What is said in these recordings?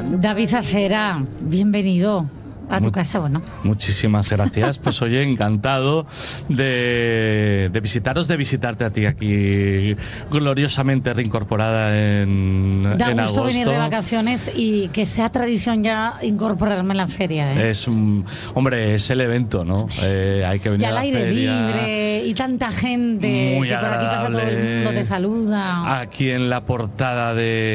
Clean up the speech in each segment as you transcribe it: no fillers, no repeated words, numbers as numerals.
David Acera, bienvenido a tu casa, bueno. Muchísimas gracias. Pues oye, encantado de visitaros, de visitarte a ti aquí, gloriosamente reincorporada en agosto. Da gusto venir de vacaciones y que sea tradición ya incorporarme en la feria, ¿eh? Hombre, es el evento, ¿no? Hay que venir y a la al aire feria. Libre y tanta gente Muy que por aquí pasa todo el mundo, te saluda. Aquí en la portada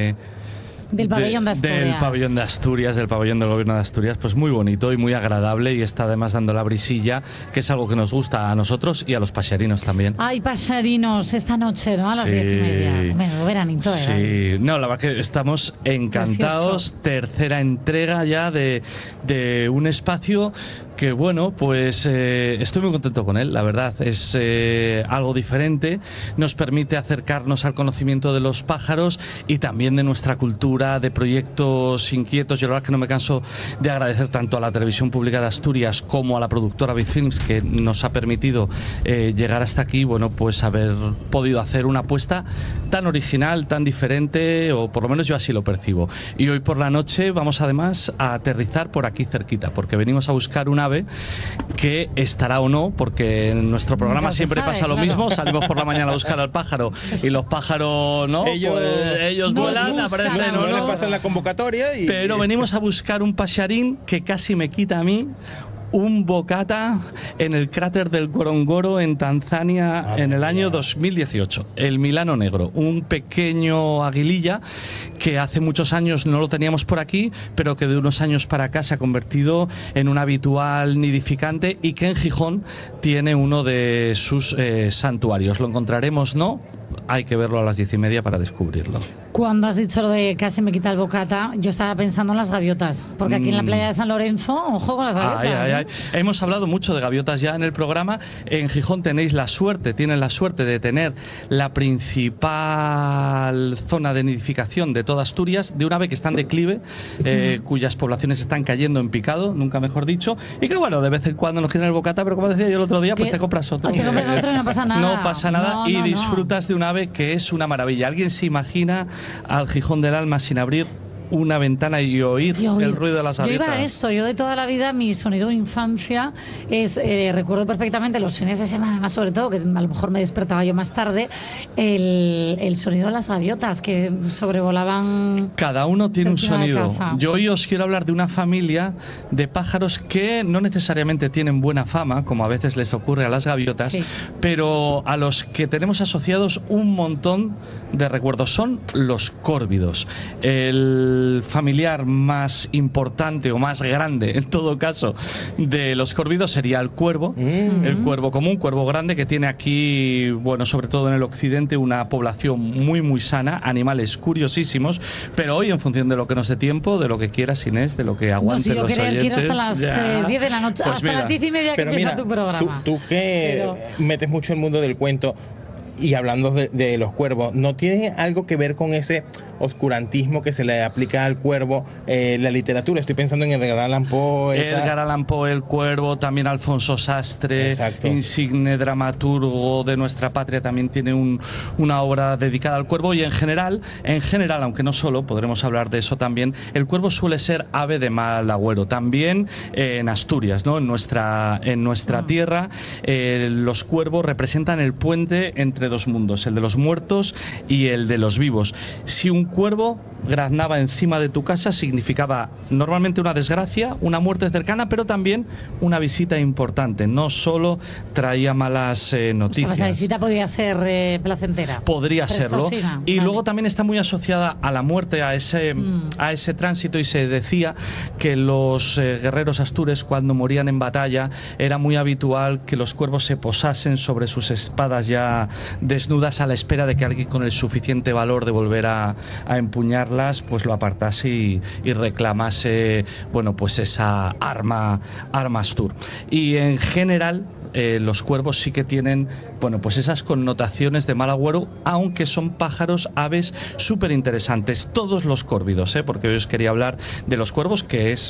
del pabellón de Asturias. Del pabellón de Asturias, del pabellón del gobierno de Asturias, pues muy bonito y muy agradable, y está además dando la brisilla, que es algo que nos gusta a nosotros y a los pasearinos también. Hay pasearinos esta noche, ¿no? A las 10:30. Bueno, veranito, Sí, no, la verdad que estamos encantados. Precioso. Tercera entrega ya de un espacio que, bueno, pues estoy muy contento con él, la verdad. Es algo diferente, nos permite acercarnos al conocimiento de los pájaros y también de nuestra cultura, de proyectos inquietos. Yo la verdad que no me canso de agradecer tanto a la Televisión Pública de Asturias como a la productora Bitfilms, que nos ha permitido llegar hasta aquí, bueno, pues haber podido hacer una apuesta tan original, tan diferente, o por lo menos yo así lo percibo. Y hoy por la noche vamos además a aterrizar por aquí cerquita, porque venimos a buscar un ave que estará o no, porque en nuestro programa siempre pasa lo mismo, salimos por la mañana a buscar al pájaro y los pájaros, ¿no? Ellos vuelan, aparecen o no, pasan la convocatoria pero venimos a buscar un pasearín que casi me quita a mí un bocata en el cráter del Gorongoro en Tanzania en el año 2018, el Milano negro, un pequeño aguililla que hace muchos años no lo teníamos por aquí, pero que de unos años para acá se ha convertido en un habitual nidificante y que en Gijón tiene uno de sus santuarios. ¿Lo encontraremos? ¿No? Hay que verlo a las 10:30 para descubrirlo. Cuando has dicho lo de casi me quita el bocata, yo estaba pensando en las gaviotas, porque aquí en la playa de San Lorenzo, ojo con las gaviotas. Hemos hablado mucho de gaviotas ya en el programa. En Gijón tienen la suerte de tener la principal zona de nidificación de toda Asturias, de un ave que está en declive, cuyas poblaciones están cayendo en picado, nunca mejor dicho, y que bueno, de vez en cuando nos quitan el bocata, pero como decía yo el otro día, pues te compras otro. Te compras otro y no pasa nada. No pasa nada, y disfrutas de un ave que es una maravilla. ¿Alguien se imagina al Gijón del alma sin abrir una ventana y oír el ruido de las gaviotas? Yo iba a esto, yo de toda la vida, mi sonido de infancia es, recuerdo perfectamente los fines de semana, además sobre todo, que a lo mejor me despertaba yo más tarde, el sonido de las gaviotas que sobrevolaban. Cada uno tiene un sonido. Yo hoy os quiero hablar de una familia de pájaros que no necesariamente tienen buena fama, como a veces les ocurre a las gaviotas, pero a los que tenemos asociados un montón de recuerdos. Son los córvidos. El familiar más importante o más grande, en todo caso, de los córvidos sería el cuervo, el cuervo común, cuervo grande, que tiene aquí, bueno, sobre todo en el occidente, una población muy sana, animales curiosísimos, pero hoy, en función de lo que nos dé tiempo, de lo que quieras, Inés, de lo que aguanten los oyentes. Quiero hasta las 10 de la noche, pues hasta las 10:30 que empieza tu programa. Tú que metes mucho el mundo del cuento, y hablando de los cuervos, ¿no tiene algo que ver con ese oscurantismo que se le aplica al cuervo la literatura? Estoy pensando en Edgar Allan Poe. Edgar Allan Poe, el cuervo, también Alfonso Sastre, exacto, insigne dramaturgo de nuestra patria, también tiene una obra dedicada al cuervo. Y en general, aunque no solo, podremos hablar de eso también, el cuervo suele ser ave de mal agüero. También en Asturias, ¿no? En nuestra tierra, los cuervos representan el puente entre dos mundos, el de los muertos y el de los vivos. Si un cuervo graznaba encima de tu casa, significaba normalmente una desgracia, una muerte cercana, pero también una visita importante. No solo traía malas noticias. O sea, esa visita podía ser placentera. Podría serlo. Y luego también está muy asociada a la muerte, a ese tránsito, y se decía que los guerreros astures, cuando morían en batalla, era muy habitual que los cuervos se posasen sobre sus espadas ya desnudas, a la espera de que alguien con el suficiente valor de volver a empuñarlas, pues lo apartase y reclamase, bueno, pues esa arma astur. Y en general los cuervos sí que tienen, bueno, pues esas connotaciones de mal agüero, aunque son pájaros, aves súper interesantes, todos los córvidos, porque hoy os quería hablar de los cuervos, que es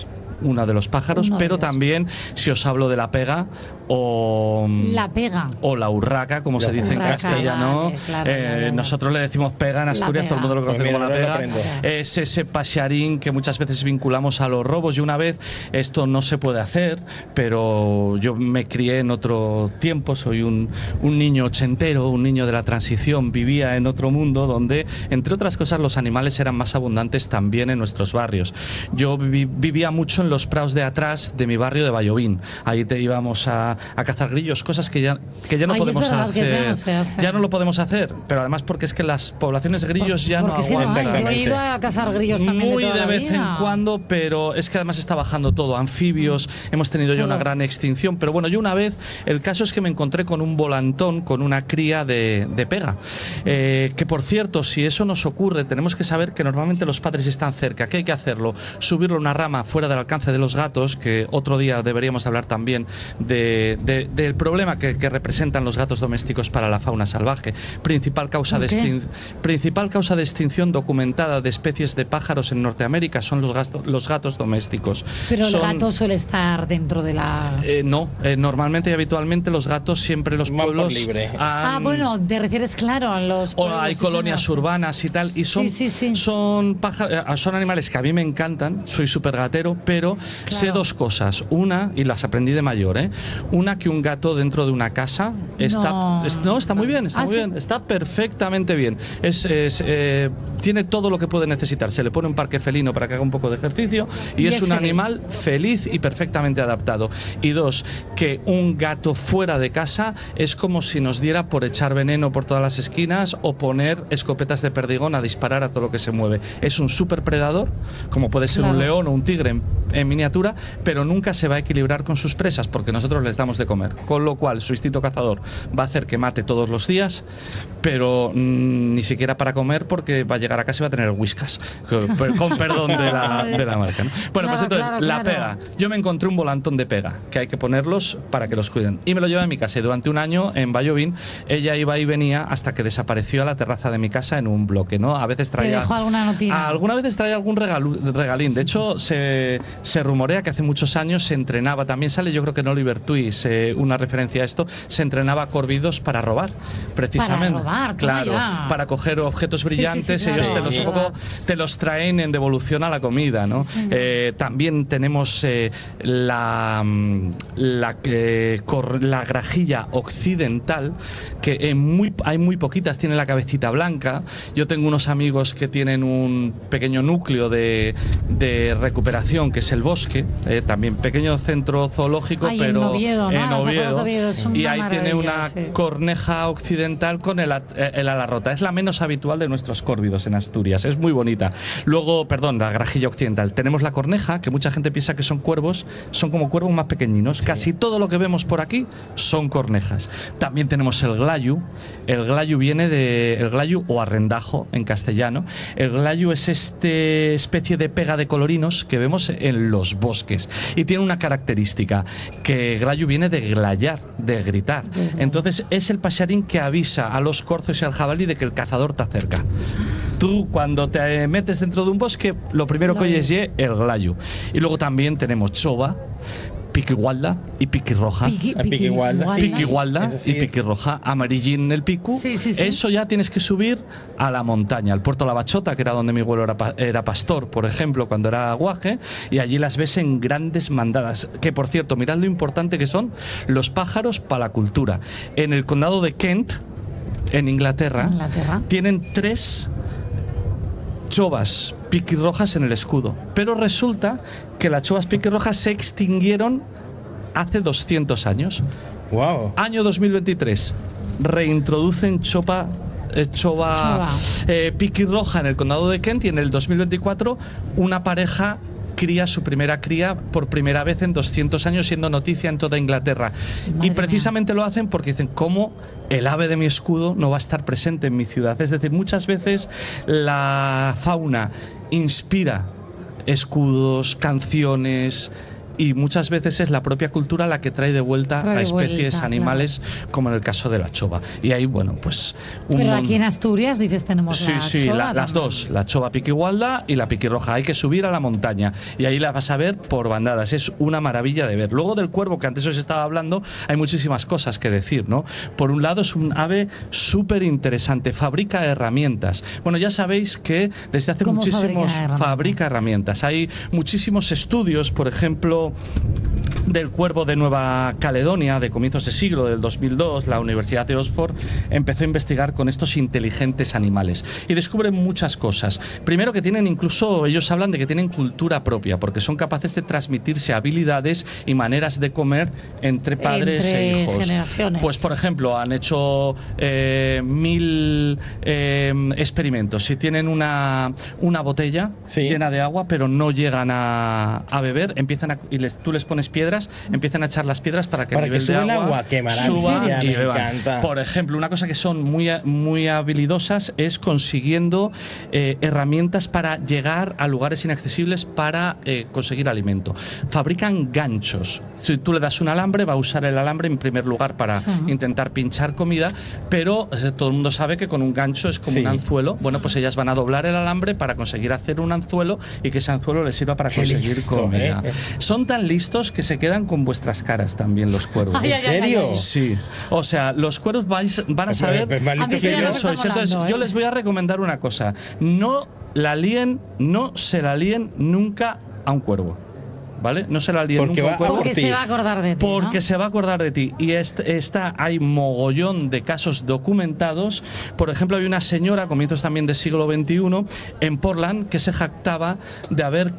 uno de los pájaros, pero también si os hablo de la pega o la urraca, como se dice en castellano, nosotros le decimos pega en Asturias, todo el mundo lo conoce como la pega. Es ese pasearín que muchas veces vinculamos a los robos, y una vez esto no se puede hacer, pero yo me crié en otro tiempo, soy un niño ochentero, un niño de la transición, vivía en otro mundo donde, entre otras cosas, los animales eran más abundantes también en nuestros barrios. Yo vivía mucho en los prados de atrás de mi barrio de Vallovín. Ahí te íbamos a cazar grillos, cosas que ya no podemos hacer. Ya no lo podemos hacer, pero además porque es que las poblaciones de grillos ya no aguantan. Yo he ido a cazar grillos también muy de vez en cuando, pero es que además está bajando todo, anfibios, hemos tenido ya una gran extinción, pero bueno, yo una vez, el caso es que me encontré con un volantón, con una cría de pega, que por cierto, si eso nos ocurre, tenemos que saber que normalmente los padres están cerca. ¿Qué hay que hacerlo? Subirlo a una rama fuera del alcance de los gatos, que otro día deberíamos hablar también del problema que representan los gatos domésticos para la fauna salvaje. Principal causa de extinción documentada de especies de pájaros en Norteamérica son los gatos domésticos. Pero el gato suele estar dentro de la... no, normalmente y habitualmente los gatos siempre los pueblos... bueno, te refieres, claro, a los pueblos. O hay colonias urbanas y tal, y son son animales que a mí me encantan, soy súper gatero, pero sé dos cosas. Una, y las aprendí de mayor, una, que un gato dentro de una casa está muy bien, está perfectamente bien. Tiene todo lo que puede necesitar. Se le pone un parque felino para que haga un poco de ejercicio y es un animal feliz y perfectamente adaptado. Y dos, que un gato fuera de casa es como si nos diera por echar veneno por todas las esquinas o poner escopetas de perdigón a disparar a todo lo que se mueve. Es un súper predador, como puede ser un león o un tigre en miniatura, pero nunca se va a equilibrar con sus presas porque nosotros les damos de comer. Con lo cual, su instinto cazador va a hacer que mate todos los días, pero ni siquiera para comer, porque va a llegar a casa y va a tener whiskas, con perdón de la marca, ¿no? Bueno, pues entonces, la pega. Yo me encontré un volantón de pega, que hay que ponerlos para que los cuiden. Y me lo llevé a mi casa. Y durante un año, en Vallovín, ella iba y venía hasta que desapareció a la terraza de mi casa en un bloque, ¿no? A veces traía... ¿Te dejó alguna noticia? Alguna vez traía algún regalín. De hecho, se rumorea que hace muchos años se entrenaba, también sale, yo creo que en Oliver Twist, una referencia a esto, se entrenaba corvidos para robar, precisamente. Para robar, claro, para coger objetos brillantes, ellos te los traen en devolución a la comida, ¿no? También tenemos la grajilla occidental, que hay muy poquitas, tiene la cabecita blanca. Yo tengo unos amigos que tienen un pequeño núcleo de recuperación, que es el bosque, también pequeño centro zoológico, pero en Oviedo, y ahí tiene una corneja occidental con el ala rota. Es la menos habitual de nuestros córvidos en Asturias, es muy bonita. Luego, la grajilla occidental. Tenemos la corneja, que mucha gente piensa que son cuervos, son como cuervos más pequeñinos. Casi todo lo que vemos por aquí son cornejas. También tenemos el glayu. El glayu viene el glayu o arrendajo en castellano. El glayu es especie de pega de colorinos que vemos en los bosques y tiene una característica, que glayu viene de glayar, de gritar. Entonces es el pasearín que avisa a los corzos y al jabalí de que el cazador te acerca. Tú, cuando te metes dentro de un bosque, lo primero que oyes es el glayu. Y luego también tenemos chova, piquigualda y piquirroja. Piquigualda y piquirroja. Amarillín el picu. Eso ya tienes que subir a la montaña, al Puerto La Bachota, que era donde mi abuelo era pastor, por ejemplo, cuando era guaje, y allí las ves en grandes mandadas. Que, por cierto, mirad lo importante que son los pájaros para la cultura. En el condado de Kent, en Inglaterra, tienen 3 chovas piquirrojas en el escudo, pero resulta que las chovas piquirrojas se extinguieron hace 200 años. Wow. Año 2023, reintroducen chova piquirroja en el condado de Kent, y en el 2024 una pareja cría su primera cría por primera vez en 200 años, siendo noticia en toda Inglaterra. Y precisamente lo hacen porque dicen, ¿cómo el ave de mi escudo no va a estar presente en mi ciudad? Es decir, muchas veces la fauna inspira escudos, canciones, y muchas veces es la propia cultura la que trae de vuelta a especies animales, como en el caso de la chova. Y ahí, bueno, pues... Pero aquí en Asturias, dices, tenemos la chova. Las dos, la chova piquigualda y la piquirroja. Hay que subir a la montaña y ahí la vas a ver por bandadas. Es una maravilla de ver. Luego del cuervo, que antes os estaba hablando, hay muchísimas cosas que decir, ¿no? Por un lado, es un ave súper interesante, fabrica herramientas. Bueno, ya sabéis que desde hace muchísimos... Fabrica herramientas. Hay muchísimos estudios, por ejemplo, del cuervo de Nueva Caledonia de comienzos de siglo, del 2002, la Universidad de Oxford empezó a investigar con estos inteligentes animales y descubren muchas cosas. Primero, que tienen, incluso ellos hablan de que tienen cultura propia, porque son capaces de transmitirse habilidades y maneras de comer entre padres e hijos. Generaciones. Pues, por ejemplo, han hecho 1000 experimentos. Si tienen una botella llena de agua, pero no llegan a beber, tú les pones piedras, empiezan a echar las piedras para que el nivel de agua suba y beban. Por ejemplo, una cosa que son muy habilidosas es consiguiendo herramientas para llegar a lugares inaccesibles para conseguir alimento. Fabrican ganchos. Si tú le das un alambre, va a usar el alambre en primer lugar para intentar pinchar comida, pero todo el mundo sabe que con un gancho es como un anzuelo. Bueno, pues ellas van a doblar el alambre para conseguir hacer un anzuelo y que ese anzuelo les sirva para conseguir comida. Son tan listos que se quedan con vuestras caras también los cuervos. ¿En serio? Sí. O sea, los cuervos van a saber que yo soy. Entonces, yo les voy a recomendar una cosa. No se la líen nunca a un cuervo. ¿Vale? No se la líen nunca a un cuervo. Porque se va a acordar de ti. Porque se va a acordar de ti. Y hay mogollón de casos documentados. Por ejemplo, hay una señora, a comienzos también del siglo XXI, en Portland, que se jactaba de haber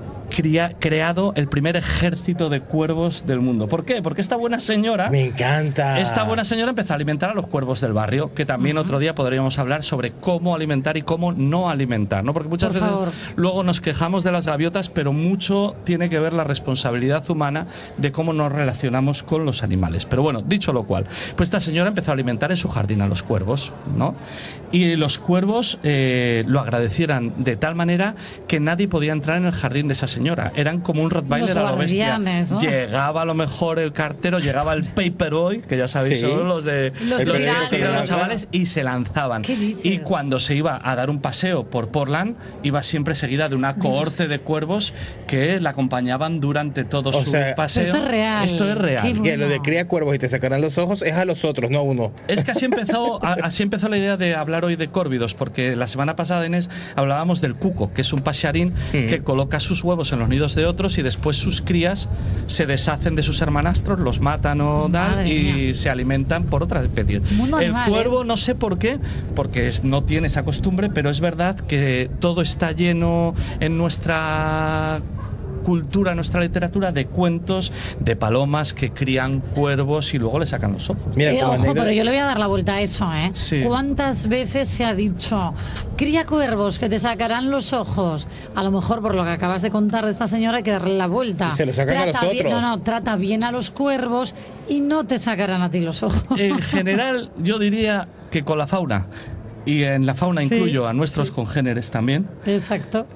creado el primer ejército de cuervos del mundo. ¿Por qué? Porque esta buena señora... Me encanta. Esta buena señora empezó a alimentar a los cuervos del barrio, que también otro día podríamos hablar sobre cómo alimentar y cómo no alimentar, ¿no? Porque muchas veces luego nos quejamos de las gaviotas, pero mucho tiene que ver la responsabilidad humana de cómo nos relacionamos con los animales. Pero bueno, dicho lo cual, pues esta señora empezó a alimentar en su jardín a los cuervos, ¿no? Y los cuervos lo agradecieran de tal manera que nadie podía entrar en el jardín de esa señora. Eran como un Rottweiler a lo bestia. ¿No? Llegaba a lo mejor el cartero, llegaba el paperboy, que ya sabéis, son los que tiran los chavales, y se lanzaban. Y cuando se iba a dar un paseo por Portland, iba siempre seguida de una cohorte de cuervos que la acompañaban durante todo su paseo. Esto es real. Esto es real. Bueno. Que lo de cría cuervos y te sacarán los ojos es a los otros, no a uno. Es que así empezó la idea de hablar hoy de córvidos, porque la semana pasada, Inés, hablábamos del cuco, que es un pasearín que coloca sus huevos en los nidos de otros y después sus crías se deshacen de sus hermanastros, los matan o dan y se alimentan por otras especies. El cuervo, no sé por qué, porque no tiene esa costumbre, pero es verdad que todo está lleno en nuestra cultura, nuestra literatura, de cuentos de palomas que crían cuervos y luego le sacan los ojos. Mira, ojo, pero yo le voy a dar la vuelta a eso, ¿eh? Sí. ¿Cuántas veces se ha dicho, cría cuervos que te sacarán los ojos? A lo mejor por lo que acabas de contar de esta señora hay que darle la vuelta. Y se lo sacan a los otros. Trata bien a los cuervos y no te sacarán a ti los ojos. En general, yo diría que con la fauna, y en la fauna incluyo a nuestros congéneres también. Exacto.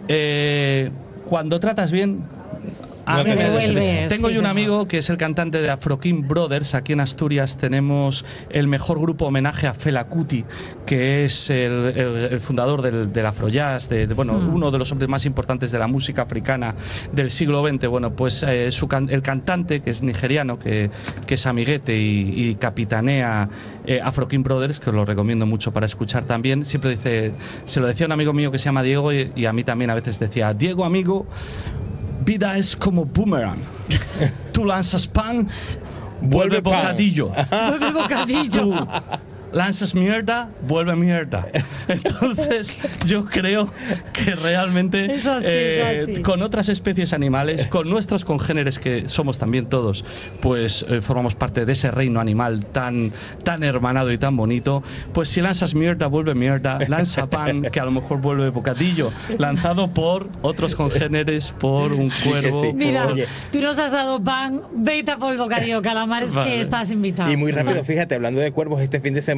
Cuando tratas bien, tengo yo un amigo que es el cantante de Afro King Brothers. Aquí en Asturias tenemos el mejor grupo homenaje a Fela Kuti, que es el fundador del Afrojazz, uno de los hombres más importantes de la música africana del siglo XX. Bueno, pues el cantante, que es nigeriano, que es amiguete y capitanea Afro King Brothers, que os lo recomiendo mucho para escuchar también, siempre dice, se lo decía a un amigo mío que se llama Diego y a mí también a veces decía, Diego, amigo, vida es como boomerang. Tú lanzas pan, vuelve bocadillo. Vuelve bocadillo. Tú lanzas mierda, vuelve mierda. Entonces, yo creo que realmente es así. Con otras especies animales, con nuestros congéneres, que somos también todos, pues formamos parte de ese reino animal tan hermanado y tan bonito. Pues si lanzas mierda, vuelve mierda. Lanza pan, que a lo mejor vuelve bocadillo. Lanzado por otros congéneres, por un cuervo. Sí. Mira, tú nos has dado pan, vete por el bocadillo, Calamares, que estás invitado. Y muy rápido, fíjate, hablando de cuervos, este fin de semana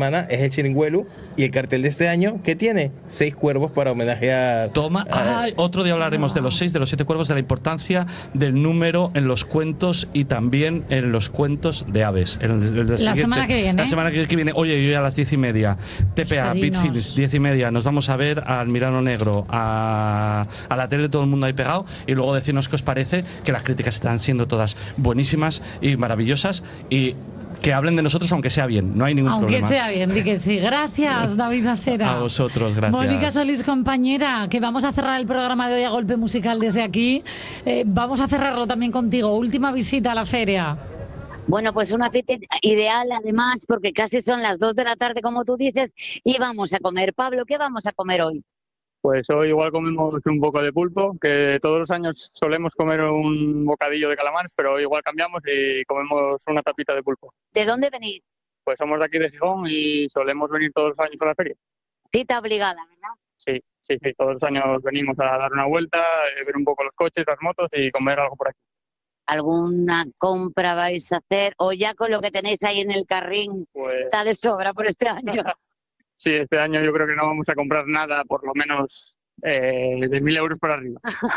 semana es el Chiringuelu, y el cartel de este año, ¿qué tiene? 6 cuervos para homenajear. Toma. Otro día hablaremos de los 6, de los 7 cuervos, de la importancia del número en los cuentos y también en los cuentos de aves. La semana que viene. La semana que viene. Oye, yo a las 10:30. TPA, Bitfields, 10:30. Nos vamos a ver al Mirano Negro, a la tele, todo el mundo ahí pegado, y luego decirnos qué os parece, que las críticas están siendo todas buenísimas y maravillosas, y que hablen de nosotros aunque sea bien, no hay ningún problema. Aunque sea bien, di que sí. Gracias, David Acera. A vosotros, gracias. Mónica Solís, compañera, que vamos a cerrar el programa de hoy a golpe musical desde aquí. Vamos a cerrarlo también contigo. Última visita a la feria. Bueno, pues una cita ideal además, porque casi son las 2 de la tarde, como tú dices, y vamos a comer. Pablo, ¿qué vamos a comer hoy? Pues hoy igual comemos un poco de pulpo, que todos los años solemos comer un bocadillo de calamares, pero hoy igual cambiamos y comemos una tapita de pulpo. ¿De dónde venís? Pues somos de aquí de Gijón y solemos venir todos los años a la feria. Cita obligada, ¿verdad? Sí, todos los años venimos a dar una vuelta, ver un poco los coches, las motos y comer algo por aquí. ¿Alguna compra vais a hacer? ¿O ya con lo que tenéis ahí en el carrín Pues está de sobra por este año? sí, este año yo creo que no vamos a comprar nada, por lo menos de 1.000 euros por arriba.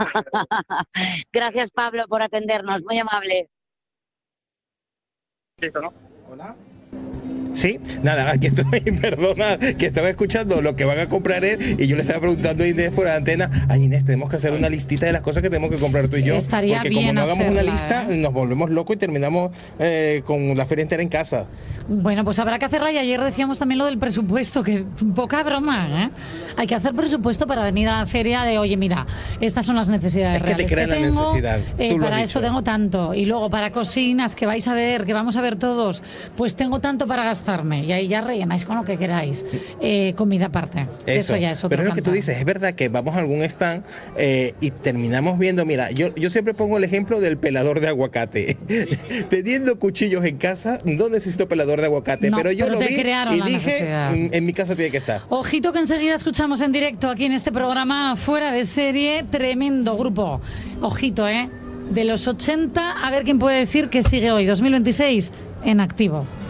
Gracias, Pablo, por atendernos. Muy amable. ¿Listo, no? Hola. Sí, nada, aquí estoy, perdona, que estaba escuchando lo que van a comprar él y yo le estaba preguntando a Inés fuera de antena. Ay, Inés, tenemos que hacer una listita de las cosas que tenemos que comprar tú y yo. Estaría porque bien como no hagamos hacerla, una lista, nos volvemos locos y terminamos con la feria entera en casa. Bueno, pues habrá que hacerla, y ayer decíamos también lo del presupuesto, que poca broma, ¿eh? Hay que hacer presupuesto para venir a la feria de, oye, mira, estas son las necesidades Es que reales te crean la tengo, necesidad. Tú lo has para esto dicho. tengo tanto, y luego para cocinas que vais a ver, que vamos a ver todos, pues tengo tanto para gastarme, y ahí ya rellenáis con lo que queráis. Comida aparte. Eso ya es otro Pero es lo que tú cantar. dices, es verdad que vamos a algún stand y terminamos viendo, mira, yo siempre pongo el ejemplo del pelador de aguacate. Teniendo cuchillos en casa, no necesito pelador de aguacate, No, pero yo pero lo te vi crearon y la dije, necesidad. en mi casa tiene que estar. Ojito que enseguida escuchamos en directo aquí en este programa Fuera de Serie, tremendo grupo. Ojito, de los 80, a ver quién puede decir que sigue hoy, 2026, en activo.